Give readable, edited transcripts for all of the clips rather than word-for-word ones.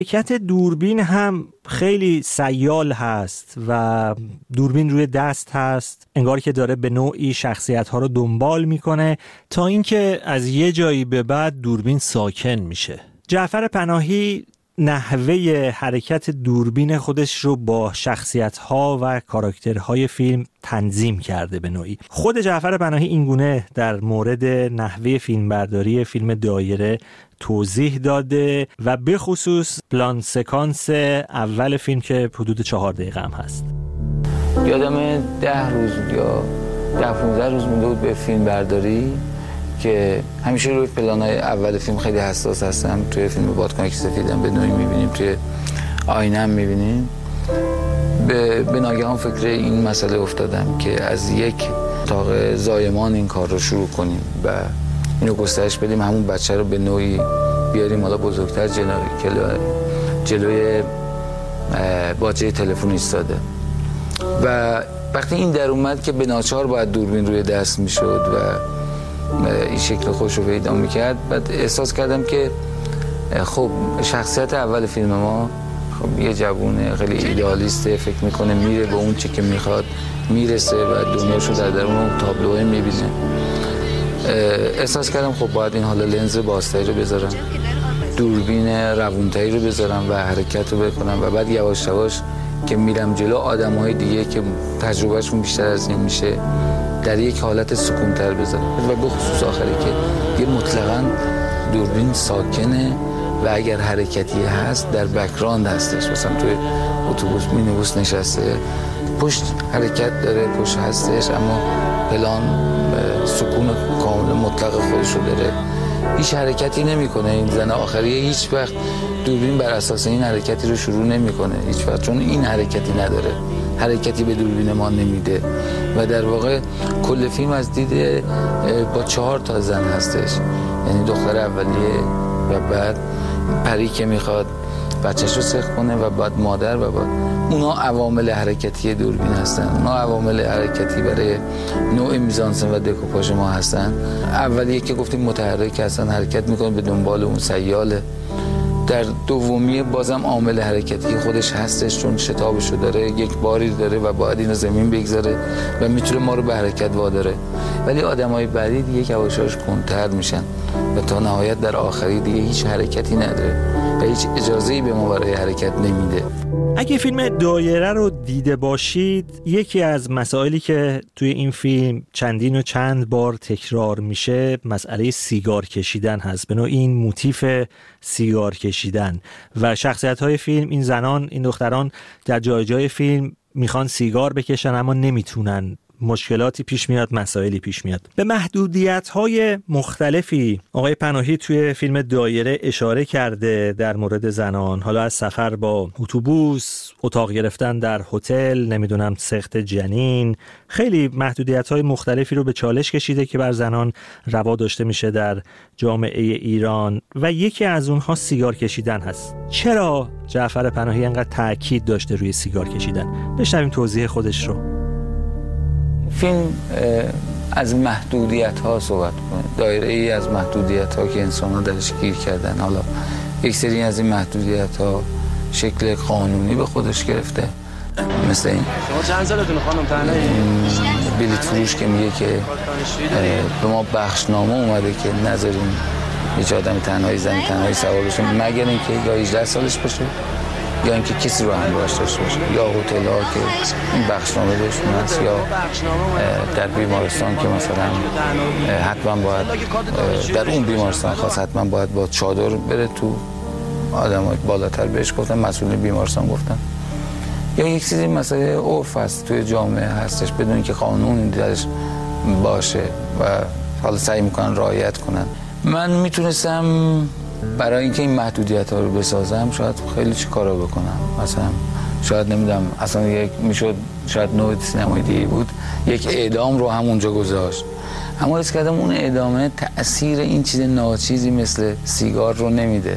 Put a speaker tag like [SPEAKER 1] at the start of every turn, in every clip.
[SPEAKER 1] حرکت دوربین هم خیلی سیال هست و دوربین روی دست هست، انگار که داره به نوعی شخصیت‌ها رو دنبال میکنه تا اینکه از یه جایی به بعد دوربین ساکن میشه. جعفر پناهی نحوه حرکت دوربین خودش رو با شخصیت‌ها و کاراکترهای فیلم تنظیم کرده به نوعی. خود جعفر پناهی اینگونه در مورد نحوه فیلمبرداری فیلم دایره توضیح داده و به خصوص پلان سکانس اول فیلم که حدود 4 دقیقه هم هست.
[SPEAKER 2] یادم 10 روز یا 10-15 روز مونده بود به فیلم برداری که همیشه روی پلان‌های اول فیلم خیلی حساس هستم. توی فیلم بادکنک سفیدم به نوعی می‌بینیم، توی آینه هم می‌بینیم. به ناگهان فکر این مسئله افتادم که از یک اتاق زایمان این کار رو شروع کنیم و اینو گسترش بدیم، همون بچه رو به نوعی بیاریم حالا بزرگتر جلوی باجه تلفن ایستاده و وقتی این در اومد که به ناچار باید دوربین روی دست میشد و این شکل خوش رو پیدا میکرد، بعد احساس کردم که خب شخصیت اول فیلم ما خب یه جوونه خیلی ایدئالیسته، فکر میکنه میره به اون چی که میخواد میرسه و دنیاشو در درون اون تابلوه میبینه. احساس کردم خب باید این حالا لنز بازتری رو بذارم، دوربین روونتری رو بذارم و حرکت رو بکنم و بعد یواش یواش که میرم جلو آدم‌های دیگه که تجربهشون بیشتر از این میشه در یک حالت سکونتر بذارم و به خصوص آخری که دیگه مطلقاً دوربین ساکنه و اگر حرکتی هست در بک‌گراند هستش، مثلا توی اتوبوس مینیبوس نشسته پشت حرکت داره، پشت هستش اما پلان سکون کامل مطلق خودش رو داره، هیچ حرکتی نمیکنه. این زن آخریه هیچ وقت دوربین بر اساس این حرکتی رو شروع نمیکنه هیچ وقت، چون این حرکتی نداره، حرکتی به دوربین ما نمیده و در واقع کل فیلم از دید با 4 تا زن هستش، یعنی دختر اولیه و بعد پری که میخواد بچه‌ش رو سخت کنه و بعد مادر و بعد اونا عوامل حرکتی دوربین هستن، اونا عوامل حرکتی برای نوع میزانسن و دکوپاژ ما هستن. اولیه که گفتیم متحرک هستن، حرکت میکنه به دنبال اون سیاله. در دومیه بازم عامل حرکتی خودش هستش، چون شتابشو داره، یک باری داره و باید اینو زمین بگذاره و میتونه ما رو به حرکت واداره. ولی آدمای بعدی دیگه یواشاش کنتر میشن و تا نهایت در آخری دیگه هیچ حرکتی نداره و هیچ اجازه‌ای به ما برای حرکت نمیده.
[SPEAKER 1] اگه فیلم دایره رو دیده باشید، یکی از مسائلی که توی این فیلم چندین و چند بار تکرار میشه مسئله سیگار کشیدن هست، به نوعی این موتیف سیگار کشیدن و شخصیت‌های فیلم، این زنان، این دختران در جای جای فیلم میخوان سیگار بکشن اما نمیتونن، مشکلاتی پیش میاد، مسائلی پیش میاد. به محدودیت‌های مختلفی آقای پناهی توی فیلم دایره اشاره کرده در مورد زنان، حالا از سفر با اتوبوس، اتاق گرفتن در هتل، نمیدونم سقط جنین، خیلی محدودیت‌های مختلفی رو به چالش کشیده که بر زنان روا داشته میشه در جامعه ایران و یکی از اونها سیگار کشیدن هست. چرا جعفر پناهی انقدر تاکید داشته روی سیگار کشیدن؟ بشنویم توضیح خودش رو.
[SPEAKER 2] فیلم از محدودیت ها صحبت کنه، دایره ای از محدودیت ها که انسان ها درش گیر کردن. حالا یک سری از این محدودیت ها شکل قانونی به خودش گرفته، مثل این
[SPEAKER 3] شما چند سالتون خانم تنهایی؟
[SPEAKER 2] بلیط فروش که میگه که به ما بخشنامه اومده که نذاریم هیچ آدم تنهایی، زن تنهایی سوار بشه مگر اینکه یا 18 سالش باشه یا اینکه کسی رو همراهش داشته باشه، یا هتل ها که این بخشنامه بهشون هست، یا در بیمارستان که مثلا حتما باید در اون بیمارستان خاص حتما باید با چادر بره تو. آدم های بالاتر بهش گفتن، مسئولین بیمارستان گفتن. یا یک چیزی مثلا عرف هست توی جامعه هستش بدون اینکه قانون درش باشه و حالا سعی میکنن رعایت کنن. من میتونستم برای اینکه این محدودیت ها رو بسازم شاید خیلی چی کارا بکنم، مثلا شاید نمیدونم اصلا یک میشد شاید نوع سینمای دیگه بود، یک اعدام رو همونجا گذاشت، اما حس کردم اون اعدامه تأثیر این چیز ناچیزی مثل سیگار رو نمیده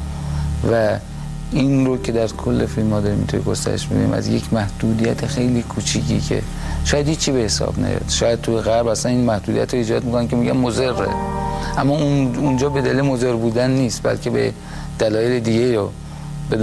[SPEAKER 2] و این رو که در کل فیلم ها داریم توی گسترش می‌بینیم از یک محدودیت خیلی کوچیکی که شاید هیچی به حساب نیاد. شاید توی غرب اصلا این محدودیت رو ایجاد میکنن که میگن مضره، اما اونجا به دلیل مضر بودن نیست بلکه به دلایل دیگه رو